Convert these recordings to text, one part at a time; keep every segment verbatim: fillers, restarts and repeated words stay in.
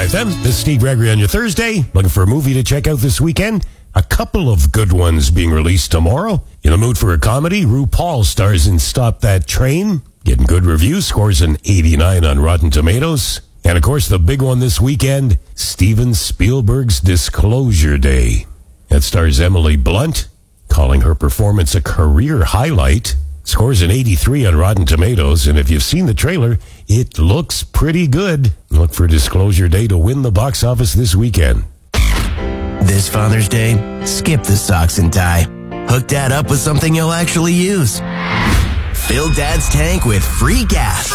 F M. This is Steve Gregory on your Thursday. Looking for a movie to check out this weekend? A couple of good ones being released tomorrow. In the mood for a comedy, RuPaul stars in Stop That Train. Getting good reviews, scores an eighty-nine on Rotten Tomatoes. And of course, the big one this weekend, Steven Spielberg's Disclosure Day. That stars Emily Blunt, calling her performance a career highlight. Scores an eighty-three on Rotten Tomatoes, and if you've seen the trailer, it looks pretty good. Look for Disclosure Day to win the box office this weekend. This Father's Day, skip the socks and tie. Hook Dad up with something you'll actually use. Fill Dad's tank with free gas.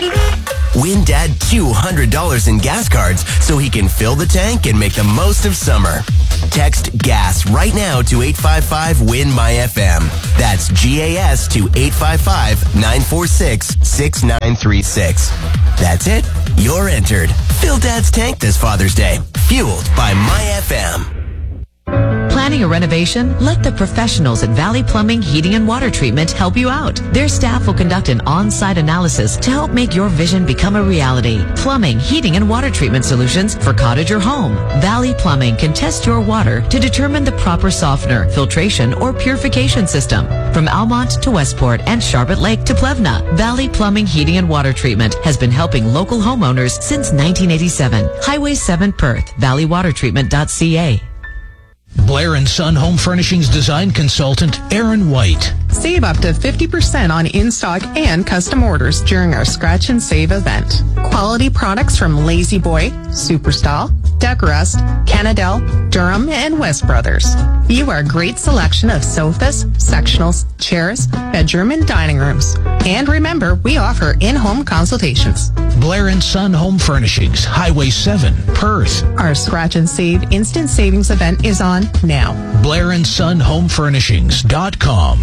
Win Dad two hundred dollars in gas cards so he can fill the tank and make the most of summer. Text GAS right now to eight five five win my F M. That's G A S to eight five five, nine four six, six nine three six. That's it. You're entered. Fill Dad's tank this Father's Day. Fueled by My F M. Planning a renovation? Let the professionals at Valley Plumbing, Heating and Water Treatment help you out. Their staff will conduct an on-site analysis to help make your vision become a reality. Plumbing, heating and water treatment solutions for cottage or home. Valley Plumbing can test your water to determine the proper softener, filtration, or purification system. From Almont to Westport and Sharbot Lake to Plevna, Valley Plumbing, Heating and Water Treatment has been helping local homeowners since nineteen eighty-seven. Highway seven Perth, valley water treatment dot c a. Blair and Son Home Furnishings design consultant Aaron White. Save up to fifty percent on in-stock and custom orders during our Scratch and Save event. Quality products from Lazy Boy, Superstyle, Decorust, Canadell, Durham, and West Brothers. View our great selection of sofas, sectionals, chairs, bedroom, and dining rooms. And remember, we offer in-home consultations. Blair and Son Home Furnishings, Highway seven, Perth. Our Scratch and Save Instant Savings event is on now. Blair and Son Home Furnishings dot com.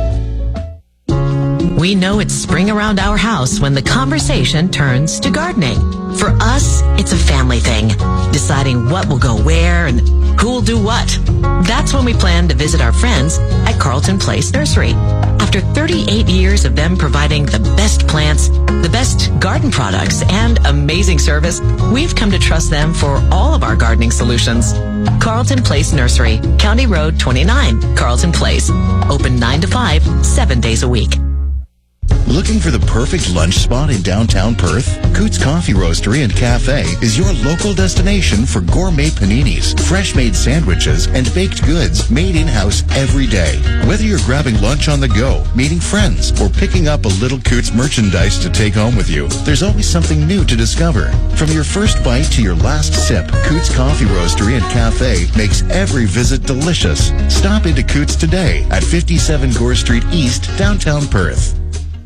We know it's spring around our house when the conversation turns to gardening. For us, it's a family thing, deciding what will go where and who will do what. That's when we plan to visit our friends at Carlton Place Nursery. After thirty-eight years of them providing the best plants, the best garden products, and amazing service, we've come to trust them for all of our gardening solutions. Carlton Place Nursery, County Road twenty-nine, Carlton Place. Open nine to five, seven days a week. Looking for the perfect lunch spot in downtown Perth? Coots Coffee Roastery and Cafe is your local destination for gourmet paninis, fresh-made sandwiches, and baked goods made in-house every day. Whether you're grabbing lunch on the go, meeting friends, or picking up a little Coots merchandise to take home with you, there's always something new to discover. From your first bite to your last sip, Coots Coffee Roastery and Cafe makes every visit delicious. Stop into Coots today at fifty-seven Gore Street East, downtown Perth.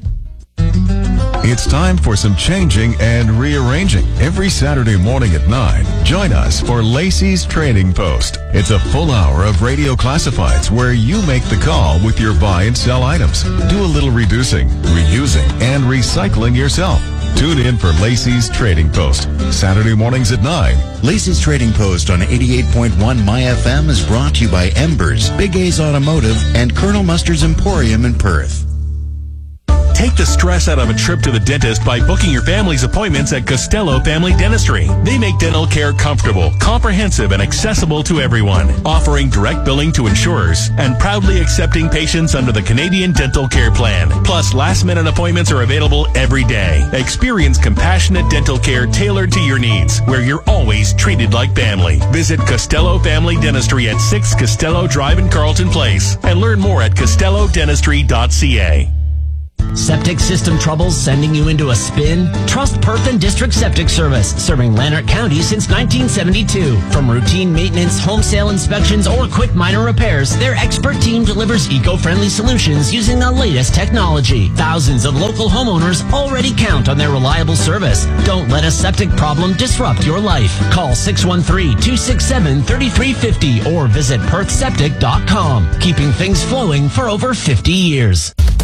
It's time for some changing and rearranging. Every Saturday morning at nine, join us for Lacey's Trading Post. It's a full hour of radio classifieds where you make the call with your buy and sell items. Do a little reducing, reusing, and recycling yourself. Tune in for Lacey's Trading Post, Saturday mornings at nine. Lacey's Trading Post on eighty-eight point one My F M is brought to you by Embers, Big A's Automotive, and Colonel Mustard's Emporium in Perth. Take the stress out of a trip to the dentist by booking your family's appointments at Costello Family Dentistry. They make dental care comfortable, comprehensive, and accessible to everyone, offering direct billing to insurers and proudly accepting patients under the Canadian Dental Care Plan. Plus, last-minute appointments are available every day. Experience compassionate dental care tailored to your needs, where you're always treated like family. Visit Costello Family Dentistry at six Costello Drive in Carlton Place and learn more at costello dentistry dot c a. Septic system troubles sending you into a spin? Trust Perth and District Septic Service, serving Lanark County since nineteen seventy-two. From routine maintenance, home sale inspections, or quick minor repairs, their expert team delivers eco-friendly solutions using the latest technology. Thousands of local homeowners already count on their reliable service. Don't let a septic problem disrupt your life. Call six one three, two six seven, three three five zero or visit perth septic dot com. Keeping things flowing for over fifty years.